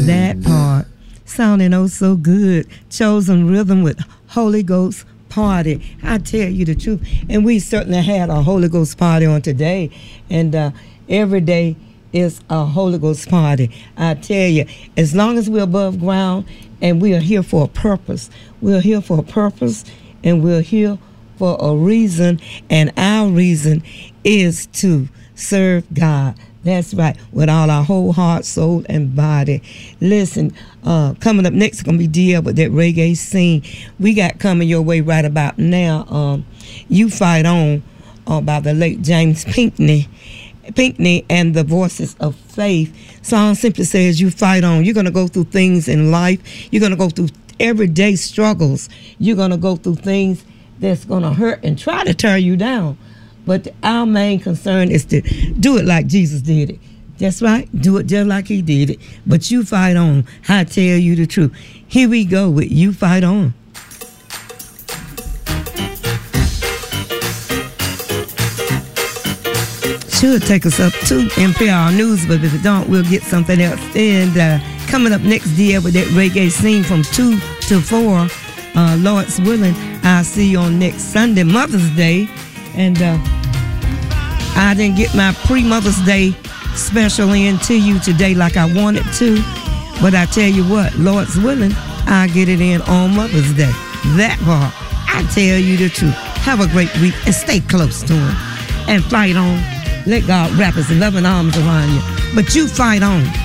That part. Sounding oh so good. Chosen Rhythm with Holy Ghost Party. I tell you the truth. And we certainly had a Holy Ghost party on today. And every day is a Holy Ghost party. I tell you, as long as we're above ground and we are here for a purpose. We're here for a purpose and we're here for a reason. And our reason is to serve God. That's right, with all our whole heart, soul, and body. Listen, coming up next is going to be DL with that reggae scene. We got coming your way right about now. You Fight On by the late James Pinkney and the Voices of Faith. Song simply says you fight on. You're going to go through things in life. You're going to go through everyday struggles. You're going to go through things that's going to hurt and try to tear you down. But our main concern is to do it like Jesus did it. That's right. Do it just like he did it. But you fight on. I tell you the truth. Here we go with You Fight On. Should take us up to NPR News, but if it don't, we'll get something else. And coming up next, dear, with that reggae scene from 2 to 4, Lord's willing, I'll see you on next Sunday, Mother's Day. And I didn't get my pre-Mother's Day special in to you today like I wanted to. But I tell you what, Lord's willing, I'll get it in on Mother's Day. That part, I tell you the truth. Have a great week and stay close to him. And fight on. Let God wrap his loving arms around you. But you fight on.